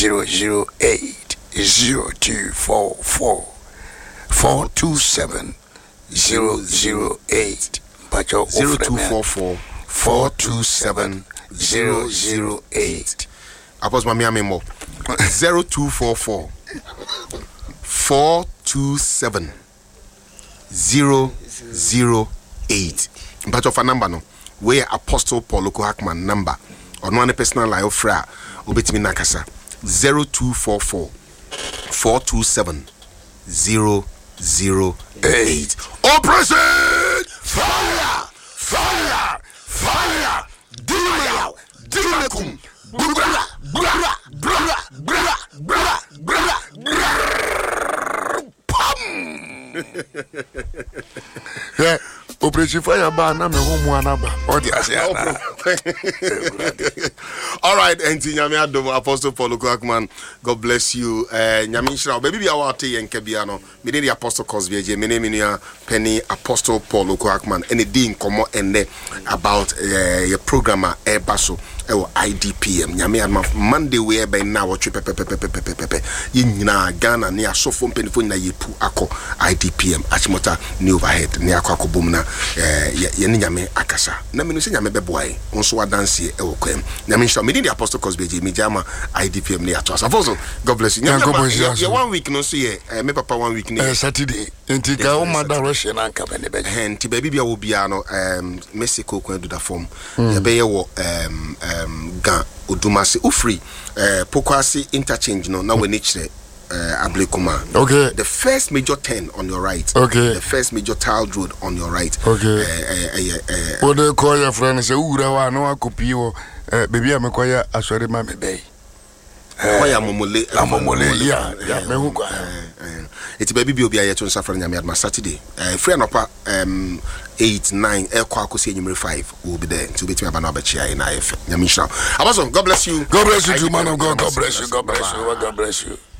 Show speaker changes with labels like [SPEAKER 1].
[SPEAKER 1] 008 0244 427 008
[SPEAKER 2] 0244 427 008. Apos mami amemo 0244 427 008. But of a number no, where Apostle Paul Loco Hackman number on one personal line of fra obetimi nakasa 0244 427 008. Operation fire, fire, fire. Dimakum. Bra bra bra bra bra bra pam.
[SPEAKER 1] Yeah, Operation Fire ba na me homu anaba. Odi ase ana.
[SPEAKER 2] All right, enti nyame adom Apostle Paul Kwakman. God bless you. Nyame nshira baby bia wa te yenka bia no. Me dey Apostle Cosby je me name nua Penny Apostle Paul Kwakman. And dey nkomo enne about your programmer Ebaso ewo IDPM. Nyame adom Monday we be na wo pepe. Yina Ghana ne asofo mpenifo na yepu akọ IDPM achimota ne overhead ne akọ bom na ye nyame akasa na menu se nyame beboae onso wadanse e wokwem nyame nshira me dey Apostle Cosby je me jama IDPM ne ato asafoso. God bless you. Nyame 1 week no so ye me papa 1 week ne
[SPEAKER 1] Saturday enti ka o ma direction anka be ne be
[SPEAKER 2] enti baby bia wo bia no Mexico ko do da form ye be ye wo ga odumase ofree Pokwase interchange no na we ni kire Ablekuma.
[SPEAKER 1] Okay.
[SPEAKER 2] The first major turn on your right.
[SPEAKER 1] Okay.
[SPEAKER 2] The first major tiled road on your right.
[SPEAKER 1] Okay. What they call your friend say ura wa no akopi wo baby amekoya asori ma me dey.
[SPEAKER 2] Koya momole
[SPEAKER 1] ya me hu kwa.
[SPEAKER 2] It's baby bi obi aye to nsafra nyame adma Saturday. Free anopa 8 9 ekwa akosi enyumre 5 will be there to betime abana obechia na efe. Nyame nshira. Abaso, God bless you.
[SPEAKER 1] God bless you too, man of God. God bless you. God bless you. God bless you.